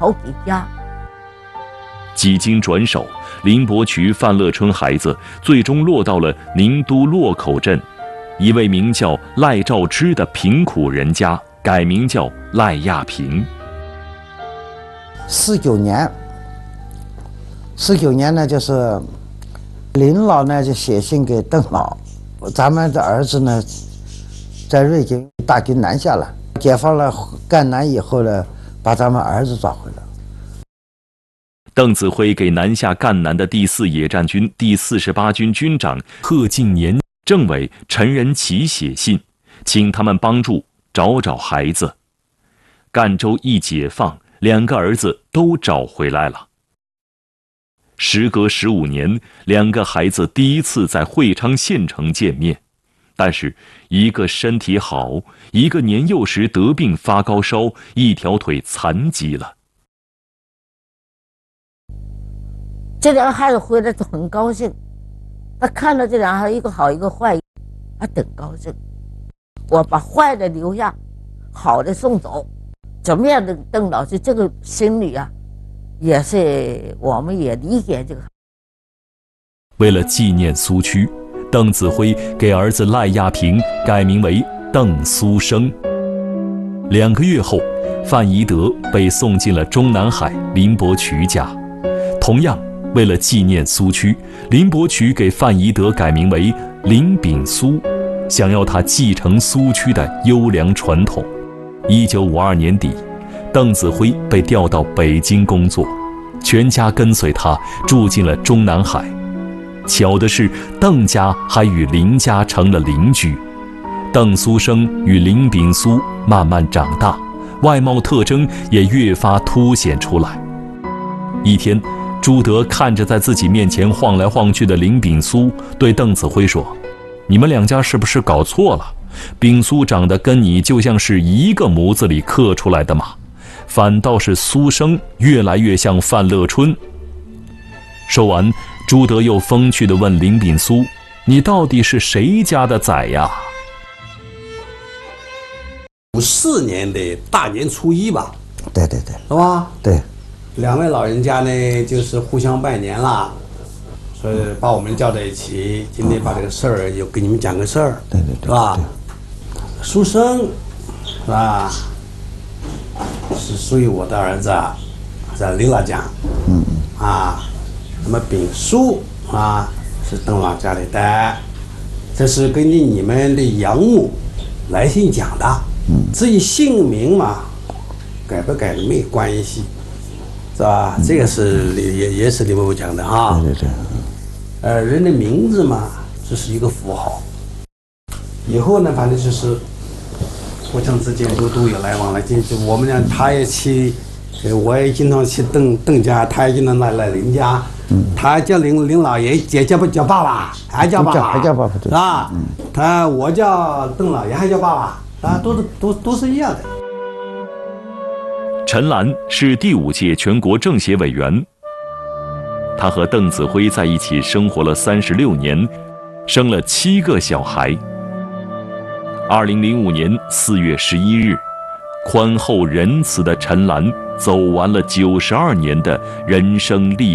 好几家。 几经转手，林伯渠、范乐春孩子最终落到了宁都洛口镇一位名叫赖兆之的贫苦人家，改名叫赖亚平。 19年呢，就是林老呢就写信给邓老，咱们的儿子呢在瑞金大军南下了，解放了赣南以后呢，把咱们儿子抓回来。 邓子恢给南下赣南的第4野战军第48军军长贺敬年、政委陈仁奇写信，请他们帮助找孩子。赣州一解放，2个儿子都找回来了。时隔15年，2个孩子第一次在会昌县城见面，但是一个身体好，一个年幼时得病发高烧，一条腿残疾了。 这2个孩子回来都很高兴，他看到这2个孩子一个好一个坏，他很高兴。我把坏的留下，好的送走，怎么样的？邓老师这个心理啊，也是我们也理解这个。 为了纪念苏区，邓子恢给儿子赖亚平改名为邓苏生。2个月后，范宜德被送进了中南海林伯渠家。同样，为了纪念苏区，林伯渠给范宜德改名为林炳苏，想要他继承苏区的优良传统。1952年底，邓子恢被调到北京工作，全家跟随他住进了中南海。巧的是，邓家还与林家成了邻居。邓苏生与林炳苏慢慢长大，外貌特征也越发凸显出来。一天，朱德看着在自己面前晃来晃去的林炳苏，对邓子恢说：“你们2家是不是搞错了？炳苏长得跟你就像是一个模子里刻出来的嘛，反倒是苏生越来越像范乐春。”说完，朱德又风趣地问林炳苏：“你到底是谁家的崽呀 ？”54年的大年初1吧？ 对， 是吧？ 对。 2位老人家呢，就是互相拜年啦，所以把我们叫在一起，今天把这个事儿又给你们讲个事儿， 对， 是吧？苏生，是吧？是属于我的儿子，在林老家，那么炳苏是邓老家里的，这是根据你们的养母来信讲的，至于姓名嘛，改不改没关系。 是吧？这个是也是李伯伯讲的啊。对。人的名字嘛，这是一个符号。以后呢，反正就是互相之间都有来往了。就我们俩，他也去，我也经常去邓家，他也经常来林家。他叫林老爷，也叫爸爸，还叫爸爸， 还叫爸爸， 是吧？我叫邓老爷，还叫爸爸，啊，都是一样的。 陈兰是第5届全国政协委员，他和邓子恢在一起生活了36年，生了7个小孩。2005年4月11日，宽厚仁慈的陈兰走完了92年的人生历